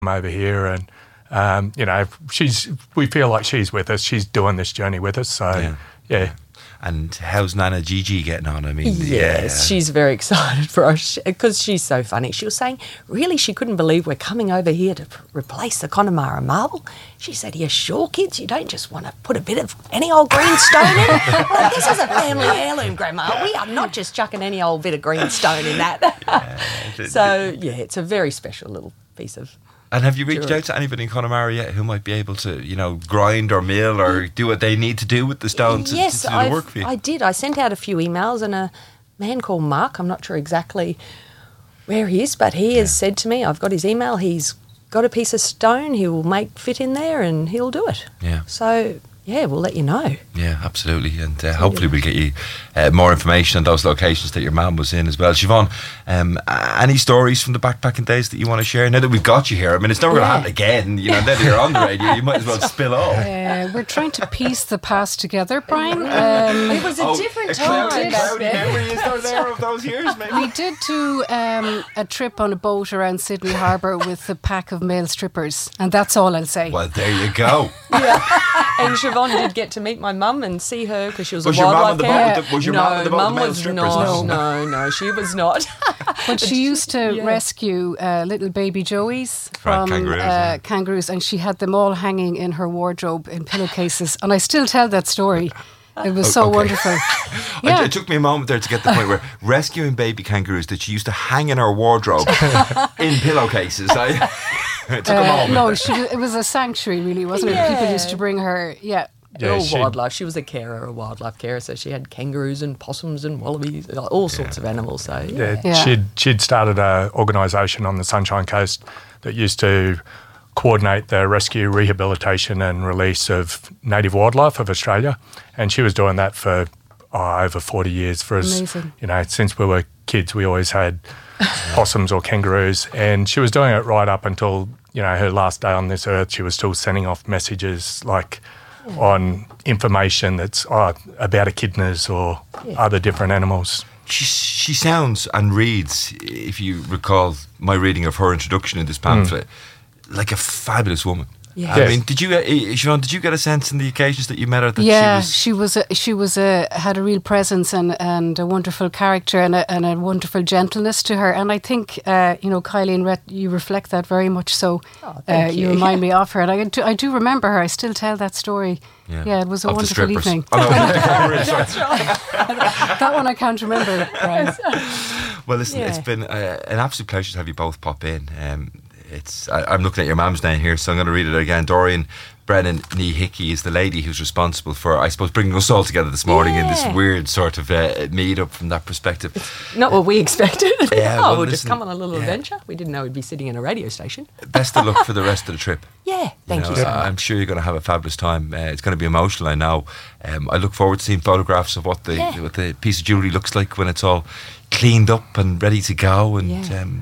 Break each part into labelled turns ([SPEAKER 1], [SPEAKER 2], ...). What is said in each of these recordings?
[SPEAKER 1] over here, and we feel like she's with us. She's doing this journey with us. So yeah.
[SPEAKER 2] And how's Nana Gigi getting on? I mean,
[SPEAKER 3] yes, she's very excited for us because she's so funny. She was saying, really, she couldn't believe we're coming over here to replace the Connemara marble. She said, "You're sure, kids? You don't just want to put a bit of any old green stone in? Like, this is a family heirloom, Grandma. We are not just chucking any old bit of green stone in that." So, yeah, it's a very special little piece of...
[SPEAKER 2] And have you reached out to anybody in Connemara yet who might be able to, grind or mill or do what they need to do with the stone to do the work for you?
[SPEAKER 3] I did. I sent out a few emails, and a man called Mark, I'm not sure exactly where he is, but he has said to me, I've got his email, he's got a piece of stone he will make fit in there and he'll do it. Yeah. So... yeah, we'll let you know.
[SPEAKER 2] Yeah, absolutely. And hopefully we'll get you more information on those locations that your mum was in as well. Siobhan, any stories from the backpacking days that you want to share? Now that we've got you here, I mean, it's never going to happen again. Now that you're on the radio, you might as well spill off.
[SPEAKER 4] We're trying to piece the past together, Brian.
[SPEAKER 3] It was a different time.
[SPEAKER 2] A cloudy memory is there of those years, maybe?
[SPEAKER 4] We did do a trip on a boat around Sydney Harbour with a pack of male strippers, and that's all I'll say.
[SPEAKER 2] Well, there you go.
[SPEAKER 3] And Siobhan did get to meet my mum and see her because she was a wildlife carer.
[SPEAKER 2] Was your mum on the boat with male strippers?
[SPEAKER 3] No, she was not.
[SPEAKER 4] But she used to rescue little baby joeys from kangaroos, and she had them all hanging in her wardrobe in pillowcases. And I still tell that story. It was so wonderful.
[SPEAKER 2] It took me a moment there to get the point where rescuing baby kangaroos that she used to hang in her wardrobe in pillowcases. It took a moment.
[SPEAKER 4] No, it was a sanctuary, really, wasn't it? People used to bring her,
[SPEAKER 3] wildlife. She was a wildlife carer, so she had kangaroos and possums and wallabies, all sorts of animals. So
[SPEAKER 1] she'd started an organisation on the Sunshine Coast that used to coordinate the rescue, rehabilitation and release of native wildlife of Australia, and she was doing that for over 40 years for us.
[SPEAKER 4] Amazing.
[SPEAKER 1] Since we were kids, we always had possums or kangaroos, and she was doing it right up until her last day on this earth. She was still sending off messages on information that's about echidnas or other different animals.
[SPEAKER 2] She sounds and reads, if you recall my reading of her introduction in this pamphlet, like a fabulous woman.
[SPEAKER 3] Yeah.
[SPEAKER 2] I mean, Siobhan, did you get a sense in the occasions that you met her
[SPEAKER 4] that she had a real presence and a wonderful character and a wonderful gentleness to her, and I think Kylie and Rhett, you reflect that very much. So you remind me of her, and I do remember her. I still tell that story. Yeah, it was a wonderful evening.
[SPEAKER 2] Oh, no,
[SPEAKER 3] That's right.
[SPEAKER 4] That one I can't remember, Brian.
[SPEAKER 2] Well, listen, it's been an absolute pleasure to have you both pop in. I'm looking at your mum's name here, so I'm going to read it again. Dorian Brennan Nee Hickey is the lady who's responsible for, I suppose, bringing us all together this morning in this weird sort of meet-up from that perspective.
[SPEAKER 3] It's not what we expected. We'll just
[SPEAKER 2] listen,
[SPEAKER 3] come on a little adventure. We didn't know we'd be sitting in a radio station.
[SPEAKER 2] Best of luck for the rest of the trip.
[SPEAKER 3] Thank you so much.
[SPEAKER 2] I'm sure you're going to have a fabulous time. It's going to be emotional, I know. I look forward to seeing photographs of what the piece of jewellery looks like when it's all cleaned up and ready to go. And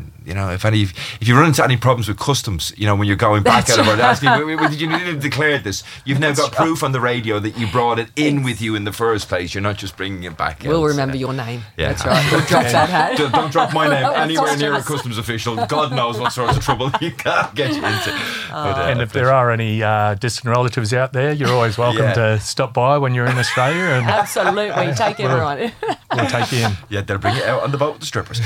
[SPEAKER 2] if you run into any problems with customs, when you're going back out of our asking, did you need to declare this? You've now got proof on the radio that you brought it in with you in the first place. You're not just bringing it back.
[SPEAKER 3] We'll remember your name. Yeah. That's right. We'll drop that hat.
[SPEAKER 2] Don't drop my name anywhere near a customs official. God knows what sorts of trouble you can't get you into.
[SPEAKER 1] And if there are any distant relatives out there, you're always welcome to stop by when you're in Australia. And
[SPEAKER 3] absolutely, take everyone.
[SPEAKER 1] We'll take you in.
[SPEAKER 2] Yeah, they'll bring you out on the boat with the strippers.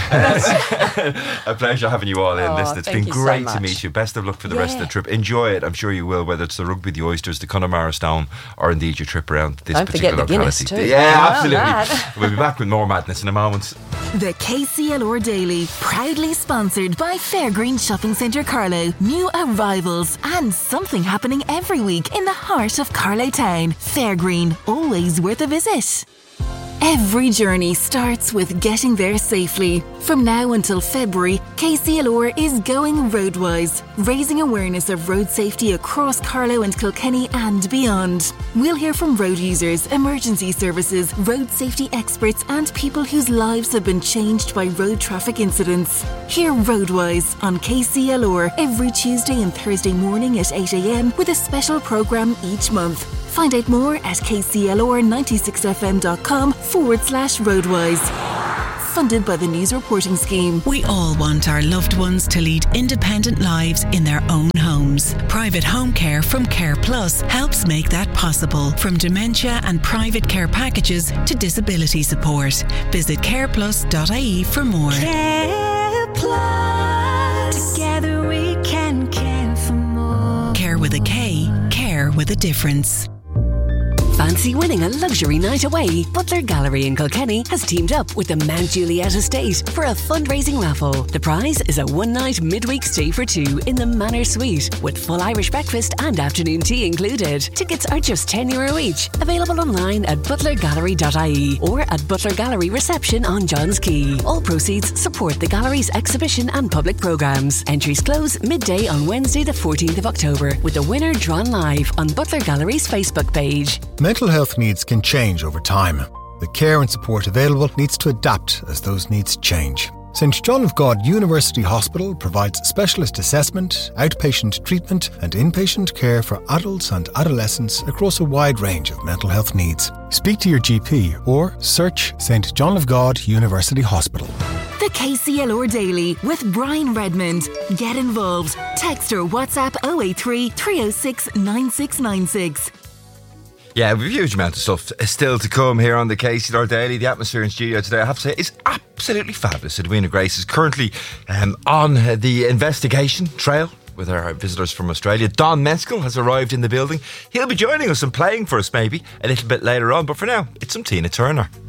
[SPEAKER 2] A pleasure having you all in. Listen, it's been great to meet you. Best of luck for the rest of the trip. Enjoy it. I'm sure you will, whether it's the rugby, the oysters, the Connemara Stone, or indeed your trip around this particular locality.
[SPEAKER 3] Guinness too.
[SPEAKER 2] Yeah, absolutely. We'll be back with more madness in a moment.
[SPEAKER 5] The KCLR Daily, proudly sponsored by Fairgreen Shopping Centre Carlow. New arrivals and something happening every week in the heart of Carlow Town. Fairgreen, always worth a visit. Every journey starts with getting there safely. From now until February, KCLR is going roadwise, raising awareness of road safety across Carlow and Kilkenny and beyond. We'll hear from road users, emergency services, road safety experts and people whose lives have been changed by road traffic incidents. Hear Roadwise on KCLR every Tuesday and Thursday morning at 8 a.m. with a special programme each month. Find out more at kclr96fm.com/roadwise. funded by the News Reporting Scheme.
[SPEAKER 6] We all want our loved ones to lead independent lives in their own homes. Private home care from Care Plus helps make that possible. From dementia and private care packages to disability support. Visit careplus.ie for more.
[SPEAKER 7] Care Plus. Together we can care for more.
[SPEAKER 6] Care with a K. Care with a difference.
[SPEAKER 8] Fancy winning a luxury night away? Butler Gallery in Kilkenny has teamed up with the Mount Juliet Estate for a fundraising raffle. The prize is a one-night midweek stay for two in the Manor Suite with full Irish breakfast and afternoon tea included. Tickets are just €10 each. Available online at butlergallery.ie or at Butler Gallery reception on Johns Quay. All proceeds support the gallery's exhibition and public programmes. Entries close midday on Wednesday the 14th of October with the winner drawn live on Butler Gallery's Facebook page.
[SPEAKER 9] Mental health needs can change over time. The care and support available needs to adapt as those needs change. St John of God University Hospital provides specialist assessment, outpatient treatment and inpatient care for adults and adolescents across a wide range of mental health needs. Speak to your GP or search St John of God University Hospital.
[SPEAKER 5] The KCLR Daily with Brian Redmond. Get involved. Text or WhatsApp 083 306 9696.
[SPEAKER 2] Yeah, we have a huge amount of stuff still to come here on the KCLR Daily. The atmosphere in studio today, I have to say, is absolutely fabulous. Edwina Grace is currently on the investigation trail with our visitors from Australia. Don Mescal has arrived in the building. He'll be joining us and playing for us maybe a little bit later on. But for now, it's some Tina Turner.